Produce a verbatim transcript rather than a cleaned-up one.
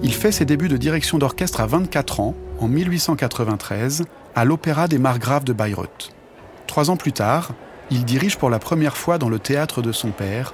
Il fait ses débuts de direction d'orchestre à vingt-quatre ans, en mille huit cent quatre-vingt-treize, à l'Opéra des Margraves de Bayreuth. Trois ans plus tard, il dirige pour la première fois dans le théâtre de son père,